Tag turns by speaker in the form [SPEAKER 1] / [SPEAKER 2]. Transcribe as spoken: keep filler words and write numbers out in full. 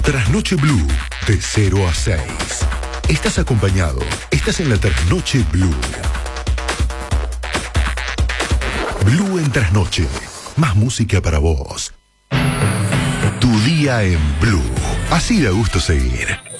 [SPEAKER 1] Trasnoche Blue, de cero a seis. Estás acompañado, estás en la Trasnoche Blue. Blue en Trasnoche, más música para vos. Tu día en Blue, así da gusto seguir.